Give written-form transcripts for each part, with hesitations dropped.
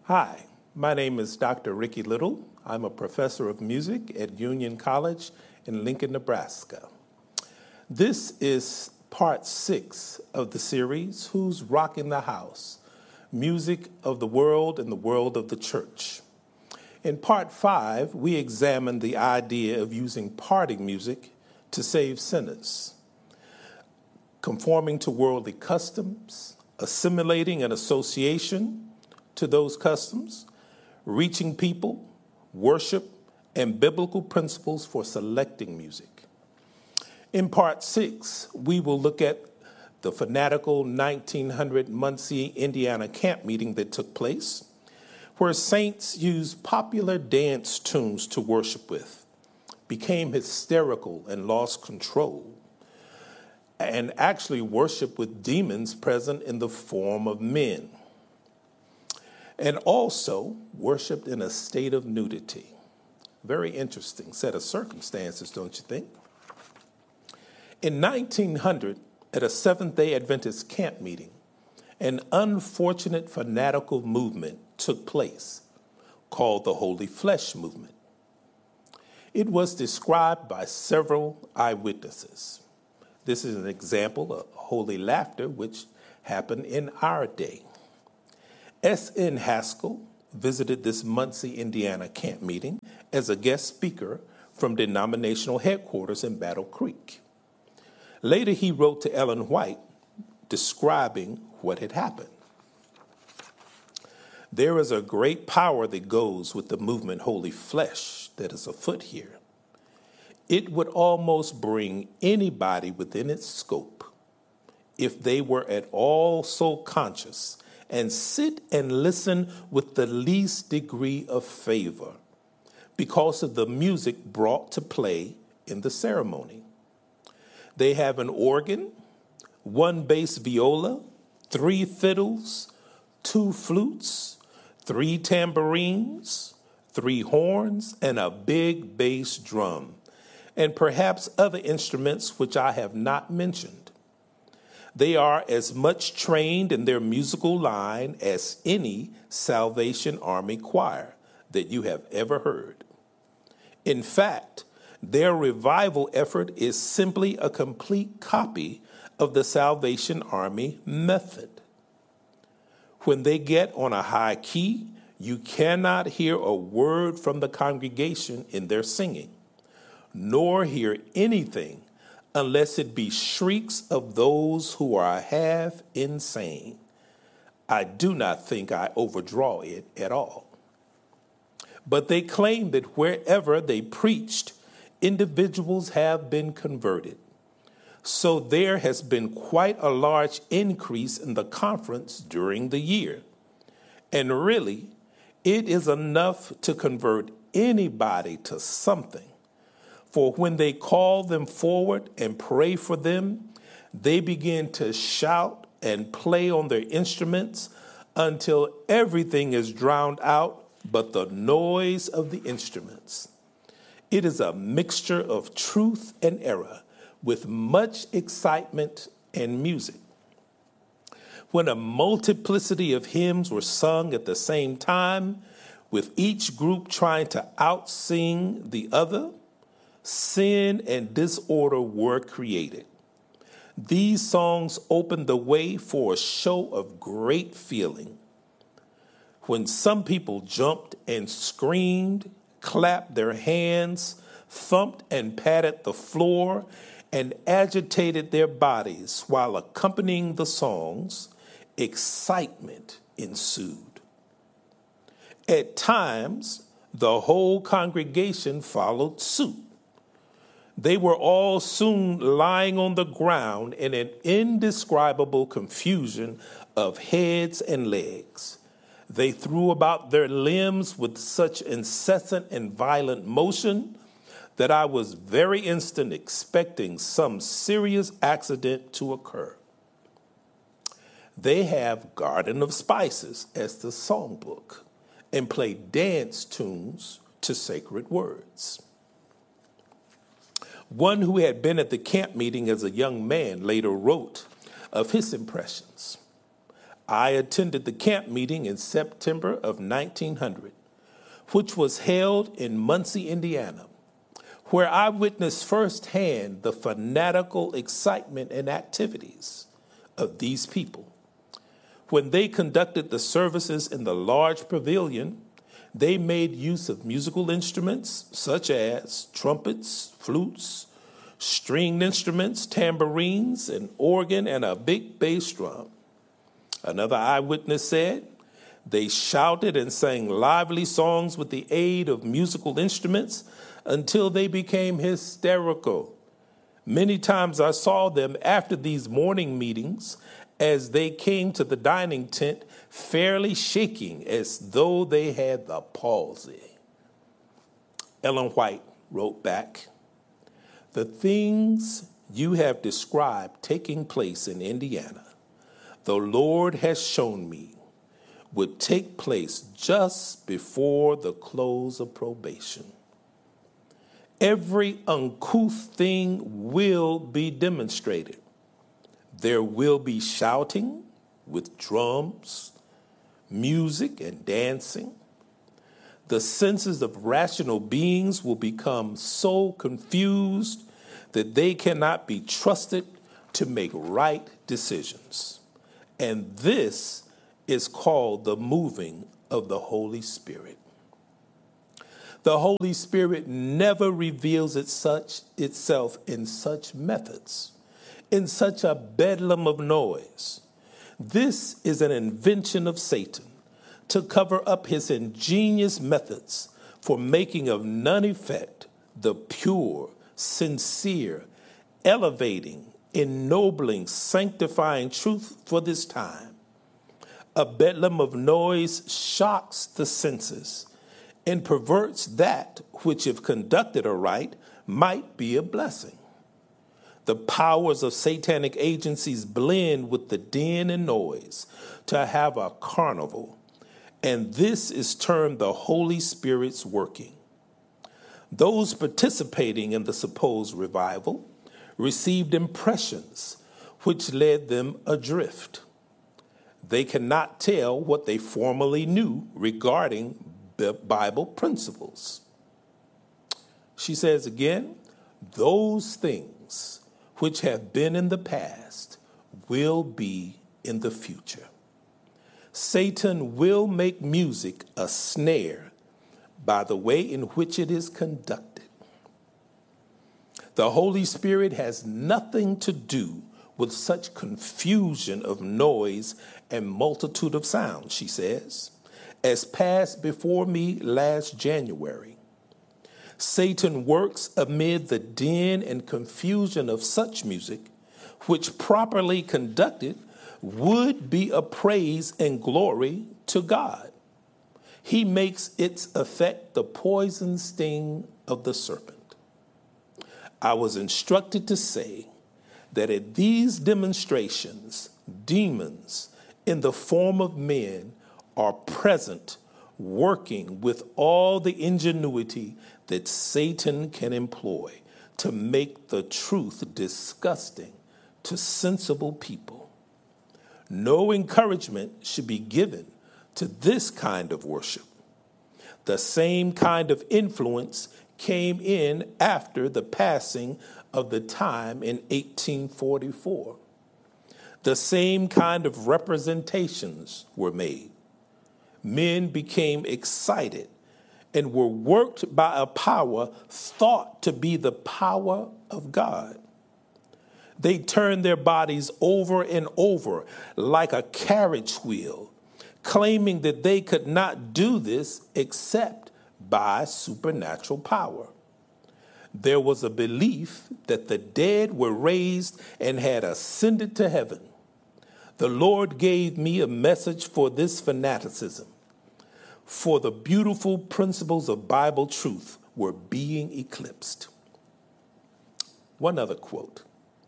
Hi, my name is Dr. Ricky Little. I'm a professor of music at Union College in Lincoln, Nebraska. This is part 6 of the series, Who's Rockin' the House? Music of the World and the World of the Church. In part 5, we examined the idea of using party music to save sinners, conforming to worldly customs, assimilating an association to those customs, reaching people, worship, and biblical principles for selecting music. In part 6, we will look at the fanatical 1900 Muncie, Indiana camp meeting that took place, where saints used popular dance tunes to worship with, became hysterical and lost control, and actually worshiped with demons present in the form of men, and also worshiped in a state of nudity. Very interesting set of circumstances, don't you think? In 1900, at a Seventh-day Adventist camp meeting, an unfortunate fanatical movement took place called the Holy Flesh Movement. It was described by several eyewitnesses. This is an example of holy laughter, which happened in our day. S.N. Haskell visited this Muncie, Indiana camp meeting as a guest speaker from denominational headquarters in Battle Creek. Later, he wrote to Ellen White describing what had happened. There is a great power that goes with the movement Holy Flesh that is afoot here. It would almost bring anybody within its scope, if they were at all so conscious, and sit and listen with the least degree of favor because of the music brought to play in the ceremony. They have an organ, 1 bass viola, 3 fiddles, 2 flutes, 3 tambourines, 3 horns, and a big bass drum, and perhaps other instruments which I have not mentioned. They are as much trained in their musical line as any Salvation Army choir that you have ever heard. In fact, their revival effort is simply a complete copy of the Salvation Army method. When they get on a high key, you cannot hear a word from the congregation in their singing, nor hear anything unless it be shrieks of those who are half insane. I do not think I overdraw it at all. But they claim that wherever they preached, individuals have been converted. So there has been quite a large increase in the conference during the year. And really, it is enough to convert anybody to something. For when they call them forward and pray for them, they begin to shout and play on their instruments until everything is drowned out but the noise of the instruments. It is a mixture of truth and error with much excitement and music. When a multiplicity of hymns were sung at the same time, with each group trying to out-sing the other, sin and disorder were created. These songs opened the way for a show of great feeling. When some people jumped and screamed, clapped their hands, thumped and patted the floor, and agitated their bodies while accompanying the songs, excitement ensued. At times, the whole congregation followed suit. They were all soon lying on the ground in an indescribable confusion of heads and legs. They threw about their limbs with such incessant and violent motion that I was very instant expecting some serious accident to occur. They have Garden of Spices as the songbook and play dance tunes to sacred words. One who had been at the camp meeting as a young man later wrote of his impressions. I attended the camp meeting in September of 1900, which was held in Muncie, Indiana, where I witnessed firsthand the fanatical excitement and activities of these people. When they conducted the services in the large pavilion, they made use of musical instruments such as trumpets, flutes, stringed instruments, tambourines, an organ, and a big bass drum. Another eyewitness said, they shouted and sang lively songs with the aid of musical instruments until they became hysterical. Many times I saw them after these morning meetings as they came to the dining tent fairly shaking as though they had the palsy. Ellen White wrote back, the things you have described taking place in Indiana, the Lord has shown me, would take place just before the close of probation. Every uncouth thing will be demonstrated. There will be shouting with drums, music, and dancing. The senses of rational beings will become so confused that they cannot be trusted to make right decisions. And this is called the moving of the Holy Spirit. The Holy Spirit never reveals itself in such methods, in such a bedlam of noise. This is an invention of Satan to cover up his ingenious methods for making of none effect the pure, sincere, elevating, ennobling, sanctifying truth for this time. A bedlam of noise shocks the senses and perverts that which, if conducted aright, might be a blessing. The powers of satanic agencies blend with the din and noise to have a carnival, and this is termed the Holy Spirit's working. Those participating in the supposed revival received impressions which led them adrift. They cannot tell what they formerly knew regarding Bible principles. She says again, those things which have been in the past will be in the future. Satan will make music a snare by the way in which it is conducted. The Holy Spirit has nothing to do with such confusion of noise and multitude of sounds, she says, as passed before me last January. Satan works amid the din and confusion of such music, which properly conducted would be a praise and glory to God. He makes its effect the poison sting of the serpent. I was instructed to say that at these demonstrations, demons in the form of men are present, working with all the ingenuity that Satan can employ to make the truth disgusting to sensible people. No encouragement should be given to this kind of worship. The same kind of influence came in after the passing of the time in 1844. The same kind of representations were made. Men became excited and were worked by a power thought to be the power of God. They turned their bodies over and over like a carriage wheel, claiming that they could not do this except by supernatural power. There was a belief that the dead were raised and had ascended to heaven. The Lord gave me a message for this fanaticism, for the beautiful principles of Bible truth were being eclipsed. One other quote.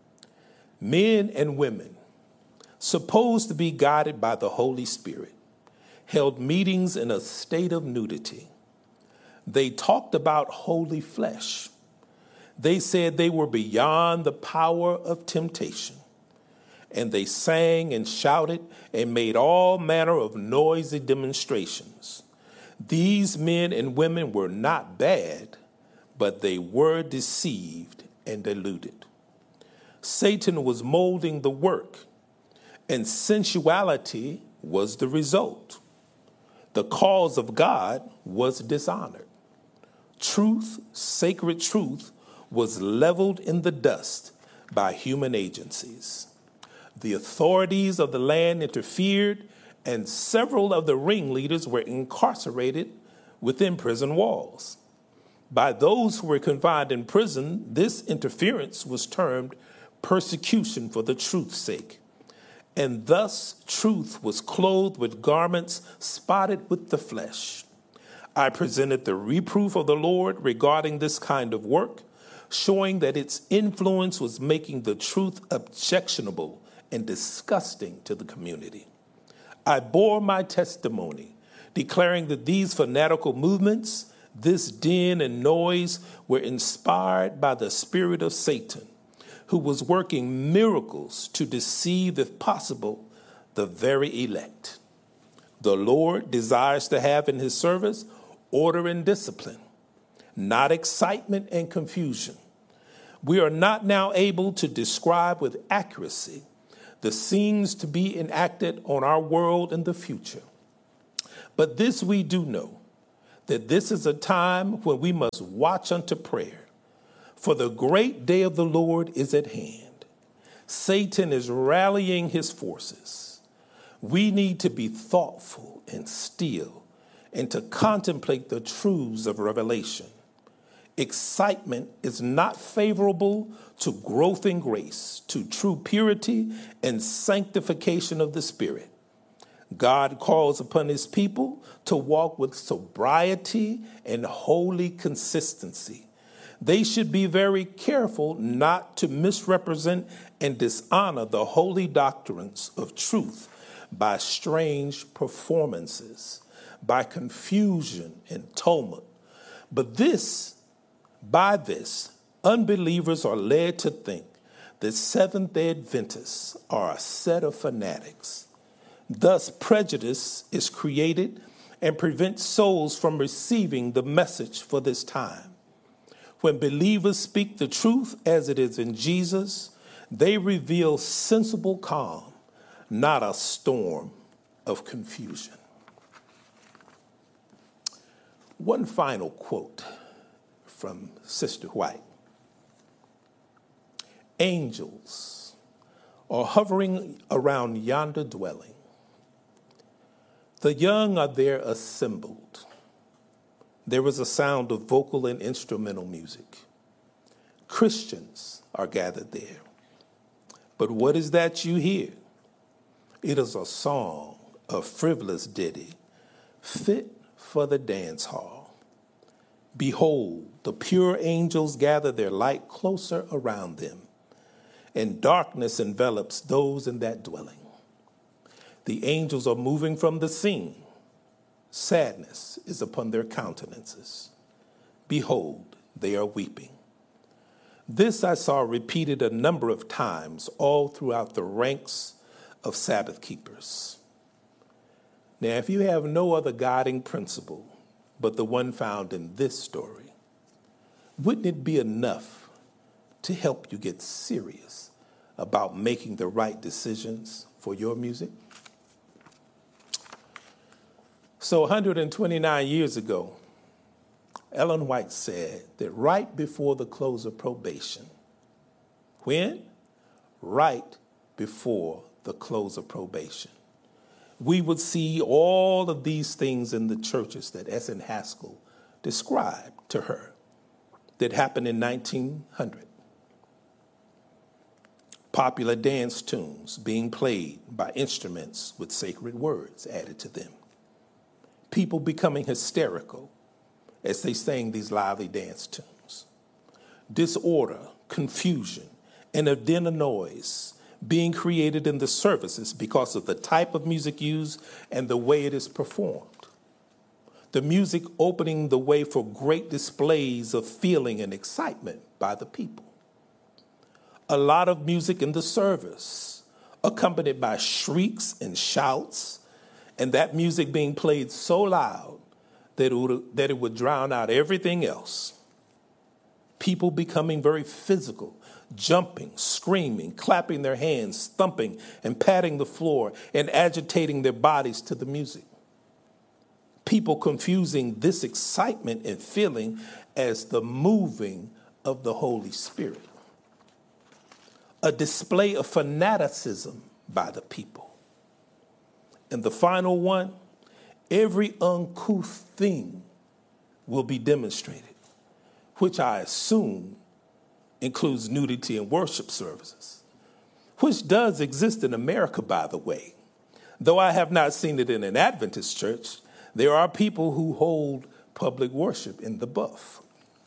Men and women, supposed to be guided by the Holy Spirit, held meetings in a state of nudity. They talked about holy flesh. They said they were beyond the power of temptation. and they sang and shouted and made all manner of noisy demonstrations. These men and women were not bad, but they were deceived and deluded. Satan was molding the work, and sensuality was the result. The cause of God was dishonored. Truth, sacred truth, was leveled in the dust by human agencies. The authorities of the land interfered, and several of the ringleaders were incarcerated within prison walls. By those who were confined in prison, this interference was termed persecution for the truth's sake. And thus truth was clothed with garments spotted with the flesh. I presented the reproof of the Lord regarding this kind of work, showing that its influence was making the truth objectionable and disgusting to the community. I bore my testimony, declaring that these fanatical movements, this din and noise, were inspired by the spirit of Satan, who was working miracles to deceive, if possible, the very elect. The Lord desires to have in his service order and discipline, not excitement and confusion. We are not now able to describe with accuracy the scenes to be enacted on our world in the future. But this we do know, that this is a time when we must watch unto prayer, for the great day of the Lord is at hand. Satan is rallying his forces. We need to be thoughtful and still and to contemplate the truths of revelation. Excitement is not favorable to growth in grace, to true purity and sanctification of the Spirit. God calls upon his people to walk with sobriety and holy consistency. They should be very careful not to misrepresent and dishonor the holy doctrines of truth by strange performances, by confusion and tumult. But by this, unbelievers are led to think that Seventh-day Adventists are a set of fanatics. Thus, prejudice is created and prevents souls from receiving the message for this time. When believers speak the truth as it is in Jesus, they reveal sensible calm, not a storm of confusion. One final quote from Sister White. Angels are hovering around yonder dwelling. The young are there assembled. There is a sound of vocal and instrumental music. Christians are gathered there. But what is that you hear? It is a song, a frivolous ditty, fit for the dance hall. Behold, the pure angels gather their light closer around them, and darkness envelops those in that dwelling. The angels are moving from the scene. Sadness is upon their countenances. Behold, they are weeping. This I saw repeated a number of times all throughout the ranks of Sabbath keepers. Now, if you have no other guiding principle but the one found in this story, wouldn't it be enough to help you get serious about making the right decisions for your music? So 129 years ago, Ellen White said that right before the close of probation, when? Right before the close of probation, we would see all of these things in the churches that S.N. Haskell described to her that happened in 1900. Popular dance tunes being played by instruments with sacred words added to them. People becoming hysterical as they sang these lively dance tunes. Disorder, confusion, and a din of noise being created in the services because of the type of music used and the way it is performed. The music opening the way for great displays of feeling and excitement by the people. A lot of music in the service, accompanied by shrieks and shouts, and that music being played so loud that it would drown out everything else. People becoming very physical, jumping, screaming, clapping their hands, thumping and patting the floor and agitating their bodies to the music. People confusing this excitement and feeling as the moving of the Holy Spirit. A display of fanaticism by the people. And the final one, every uncouth thing will be demonstrated, which I assume includes nudity in worship services, which does exist in America, by the way. Though I have not seen it in an Adventist church, there are people who hold public worship in the buff.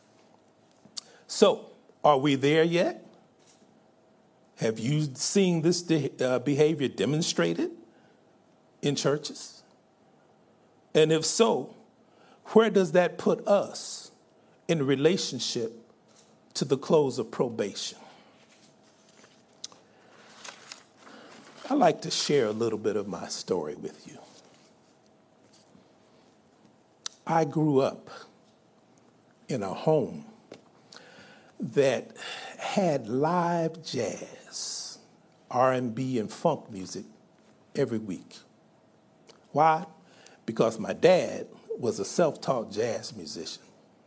So, are we there yet? Have you seen this behavior demonstrated in churches? And if so, where does that put us in relationship to the close of probation? I'd like to share a little bit of my story with you. I grew up in a home that had live jazz, R&B, and funk music every week. Why? Because my dad was a self-taught jazz musician.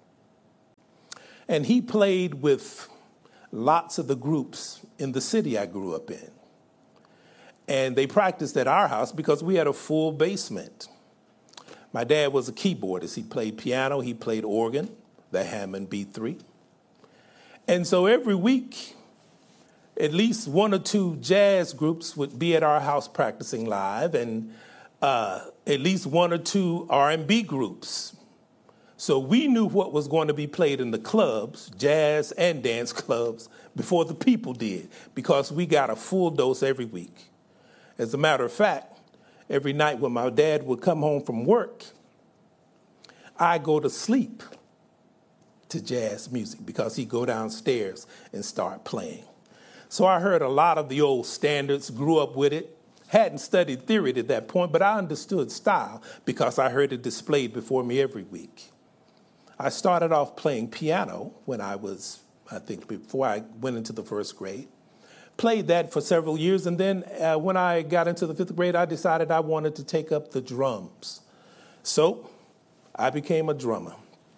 And he played with lots of the groups in the city I grew up in. And they practiced at our house because we had a full basement. My dad was a keyboardist. He played piano, he played organ, the Hammond B3. And so every week, at least one or two jazz groups would be at our house practicing live, and at least one or two R&B groups. So we knew what was going to be played in the clubs, jazz and dance clubs, before the people did, because we got a full dose every week. As a matter of fact, every night when my dad would come home from work, I go to sleep to jazz music because he'd go downstairs and start playing. So I heard a lot of the old standards, grew up with it, hadn't studied theory at that point, but I understood style because I heard it displayed before me every week. I started off playing piano when I was, I think, before I went into the first grade. Played that for several years, and then when I got into the fifth grade, I decided I wanted to take up the drums. So I became a drummer.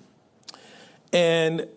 And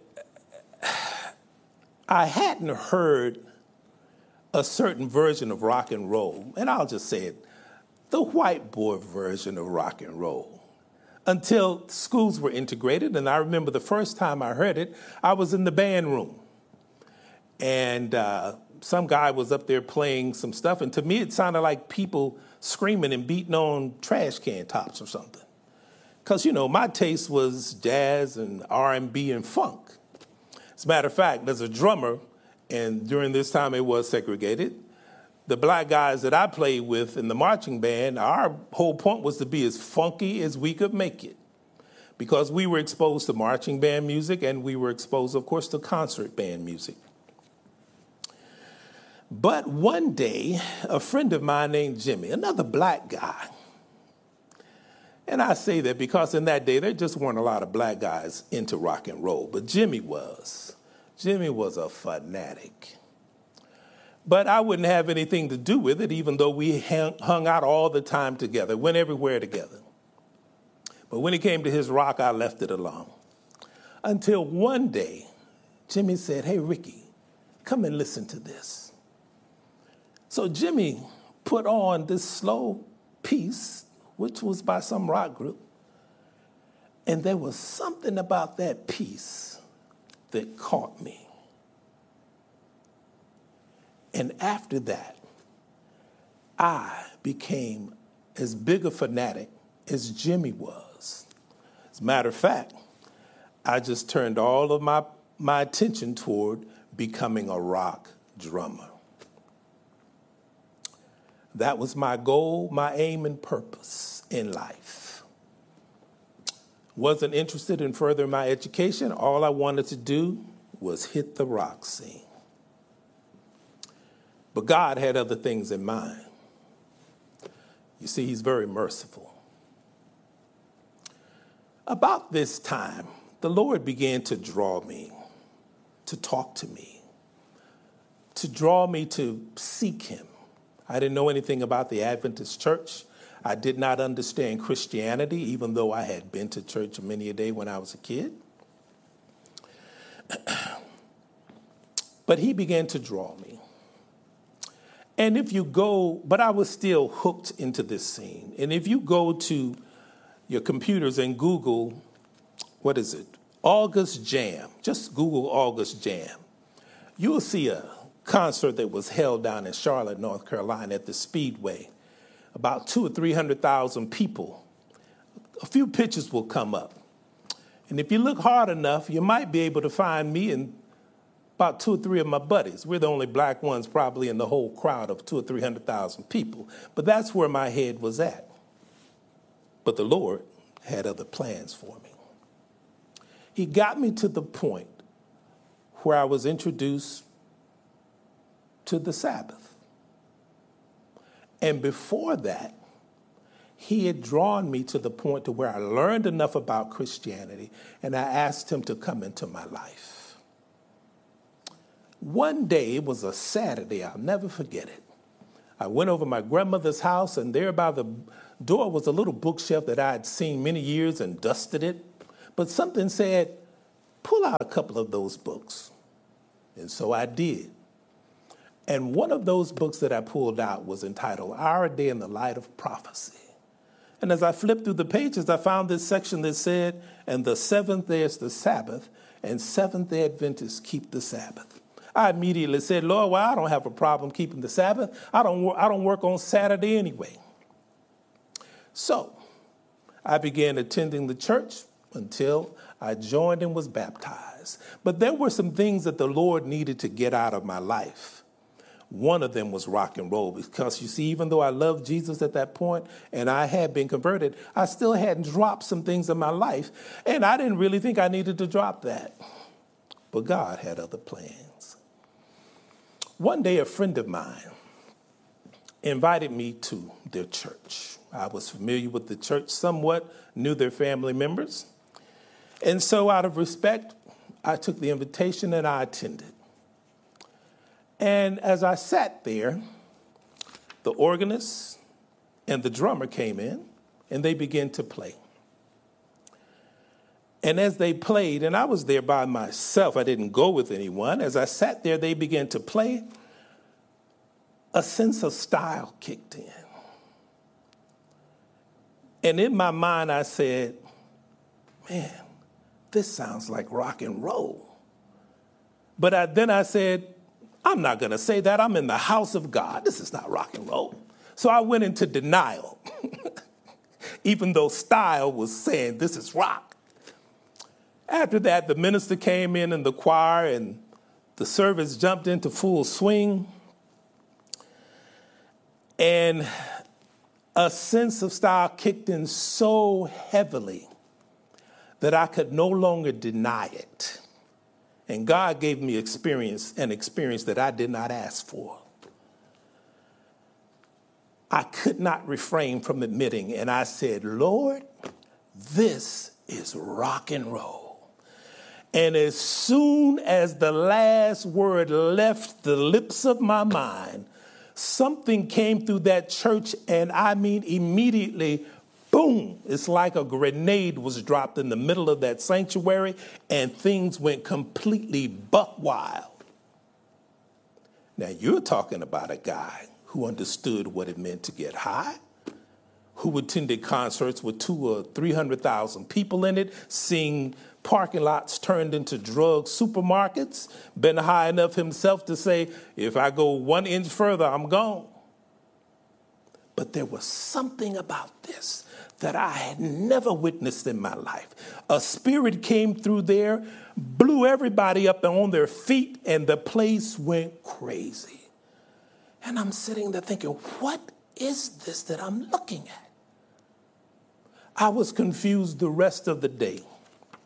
I hadn't heard a certain version of rock and roll, and I'll just say it, the white boy version of rock and roll, until schools were integrated. And I remember the first time I heard it, I was in the band room. And some guy was up there playing some stuff, and to me it sounded like people screaming and beating on trash can tops or something. Because, you know, my taste was jazz and R&B and funk. As a matter of fact, as a drummer, and during this time it was segregated, the black guys that I played with in the marching band, our whole point was to be as funky as we could make it. Because we were exposed to marching band music, and we were exposed, of course, to concert band music. But one day, a friend of mine named Jimmy, another black guy, and I say that because in that day, there just weren't a lot of black guys into rock and roll, but Jimmy was. Jimmy was a fanatic. But I wouldn't have anything to do with it, even though we hung out all the time together, went everywhere together. But when it came to his rock, I left it alone. Until one day, Jimmy said, "Hey, Ricky, come and listen to this." So Jimmy put on this slow piece, which was by some rock group. And there was something about that piece that caught me. And after that, I became as big a fanatic as Jimmy was. As a matter of fact, I just turned all of my attention toward becoming a rock drummer. That was my goal, my aim, and purpose in life. Wasn't interested in furthering my education. All I wanted to do was hit the rock scene. But God had other things in mind. You see, he's very merciful. About this time, the Lord began to draw me, to talk to me, to draw me to seek him. I didn't know anything about the Adventist church. I did not understand Christianity, even though I had been to church many a day when I was a kid. But he began to draw me. And if you go, but I was still hooked into this scene. And if you go to your computers and Google, what is it? August Jam. Just Google August Jam. You will see a concert that was held down in Charlotte, North Carolina at the Speedway. About 200,000 or 300,000 people. A few pictures will come up. And if you look hard enough, you might be able to find me and about 2 or 3 of my buddies. We're the only black ones probably in the whole crowd of 200,000 or 300,000 people. But that's where my head was at. But the Lord had other plans for me. He got me to the point where I was introduced to the Sabbath. And before that, he had drawn me to the point to where I learned enough about Christianity, and I asked him to come into my life. One day, it was a Saturday, I'll never forget it. I went over to my grandmother's house, and there by the door was a little bookshelf that I had seen many years and dusted it. But something said, pull out a couple of those books. And so I did. And one of those books that I pulled out was entitled Our Day in the Light of Prophecy. And as I flipped through the pages, I found this section that said, and the seventh day is the Sabbath, and Seventh-day Adventists keep the Sabbath. I immediately said, Lord, well, I don't have a problem keeping the Sabbath. I don't work on Saturday anyway. So I began attending the church until I joined and was baptized. But there were some things that the Lord needed to get out of my life. One of them was rock and roll, because you see, even though I loved Jesus at that point and I had been converted, I still hadn't dropped some things in my life. And I didn't really think I needed to drop that. But God had other plans. One day, a friend of mine invited me to their church. I was familiar with the church somewhat, knew their family members. And so out of respect, I took the invitation and I attended. And as I sat there, the organist and the drummer came in and they began to play. And as they played, and I was there by myself, I didn't go with anyone. As I sat there, they began to play. A sense of style kicked in. And in my mind, I said, man, this sounds like rock and roll. But then I said, I'm not going to say that. I'm in the house of God. This is not rock and roll. So I went into denial, even though style was saying this is rock. After that, the minister came in and the choir, and the service jumped into full swing. And a sense of style kicked in so heavily that I could no longer deny it. And God gave me an experience that I did not ask for. I could not refrain from admitting, and I said, Lord, this is rock and roll. And as soon as the last word left the lips of my mind, something came through that church, and I mean immediately, boom, it's like a grenade was dropped in the middle of that sanctuary, and things went completely buck wild. Now, you're talking about a guy who understood what it meant to get high, who attended concerts with 200,000 or 300,000 people in it, seeing parking lots turned into drug supermarkets, been high enough himself to say, if I go 1 inch further, I'm gone. But there was something about this that I had never witnessed in my life. A spirit came through there, blew everybody up on their feet, and the place went crazy. And I'm sitting there thinking, what is this that I'm looking at? I was confused the rest of the day.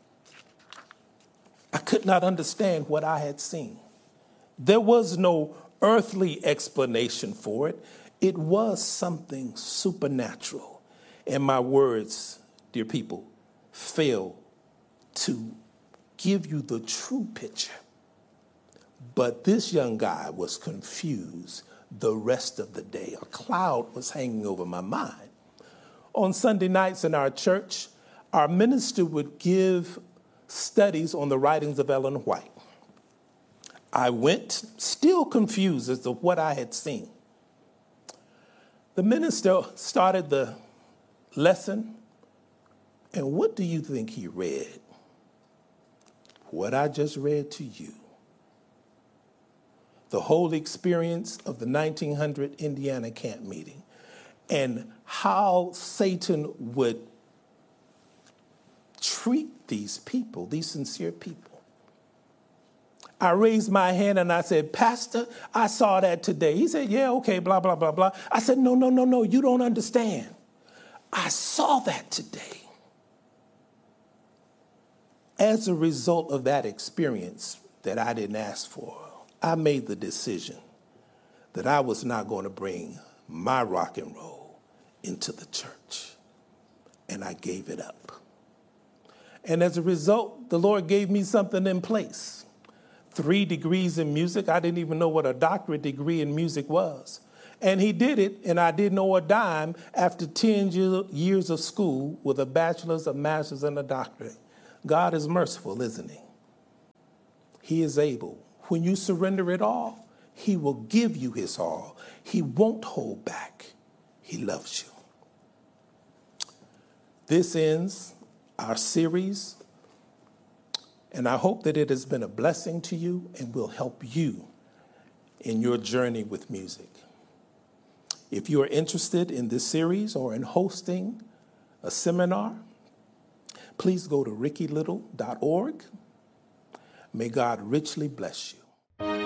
I could not understand what I had seen. There was no earthly explanation for it. It was something supernatural. And my words, dear people, fail to give you the true picture. But this young guy was confused the rest of the day. A cloud was hanging over my mind. On Sunday nights in our church, our minister would give studies on the writings of Ellen White. I went, still confused as to what I had seen. The minister started the lesson, and what do you think he read? What I just read to you. The whole experience of the 1900 Indiana camp meeting and how Satan would treat these people, these sincere people. I raised my hand and I said, Pastor, I saw that today. He said, yeah, okay, blah, blah, blah, blah. I said, no, you don't understand. I saw that today. As a result of that experience that I didn't ask for, I made the decision that I was not going to bring my rock and roll into the church. And I gave it up. And as a result, the Lord gave me something in place. 3 degrees in music. I didn't even know what a doctorate degree in music was. And he did it, and I didn't know a dime after 10 years of school with a bachelor's, a master's, and a doctorate. God is merciful, isn't he? He is able. When you surrender it all, he will give you his all. He won't hold back. He loves you. This ends our series, and I hope that it has been a blessing to you and will help you in your journey with music. If you are interested in this series or in hosting a seminar, please go to rickylittle.org. May God richly bless you.